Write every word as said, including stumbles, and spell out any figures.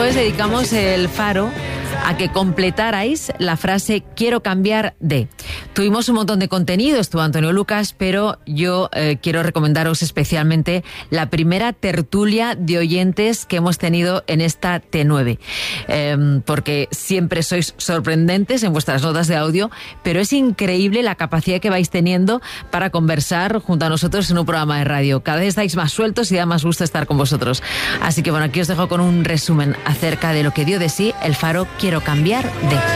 Entonces dedicamos el Faro a que completarais la frase quiero cambiar de. Tuvimos un montón de contenido, estuvo Antonio Lucas, pero yo eh, quiero recomendaros especialmente la primera tertulia de oyentes que hemos tenido en esta T nueve, eh, porque siempre sois sorprendentes en vuestras notas de audio, pero es increíble la capacidad que vais teniendo para conversar junto a nosotros en un programa de radio. Cada vez estáis más sueltos y da más gusto estar con vosotros. Así que bueno, aquí os dejo con un resumen acerca de lo que dio de sí el Faro Quiero cambiar de.